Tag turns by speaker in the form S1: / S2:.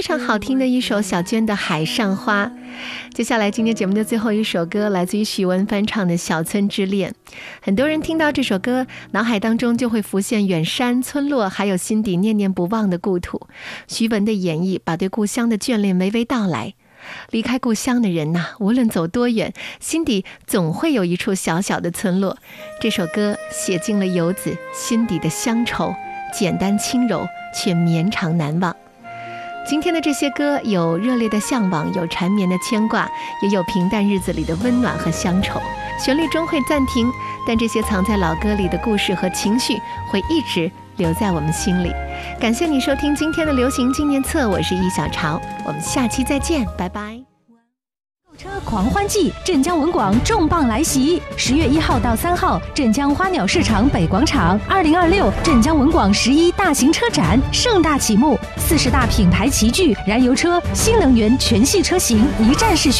S1: 常好听的一首小娟的《海上花》。接下来今天节目的最后一首歌来自于许文翻唱的《小村之恋》。很多人听到这首歌，脑海当中就会浮现远山村落，还有心底念念不忘的故土。徐文的演绎把对故乡的眷恋娓娓道来。离开故乡的人呐，无论走多远，心底总会有一处小小的村落。这首歌写尽了游子心底的乡愁，简单轻柔却绵长难忘。今天的这些歌有热烈的向往，有缠绵的牵挂，也有平淡日子里的温暖和乡愁。旋律中会暂停，但这些藏在老歌里的故事和情绪会一直留在我们心里。感谢你收听今天的流行纪念册，我是易小潮，我们下期再见，拜拜。
S2: 购车狂欢季，镇江文广重磅来袭！10月1号到3号，镇江花鸟市场北广场，2026镇江文广11大型车展盛大启幕，40大品牌齐聚，燃油车、新能源全系车型一站式选。